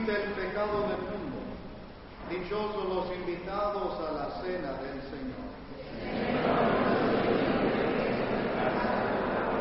quita el pecado del mundo. Dichosos los invitados a la cena del Señor.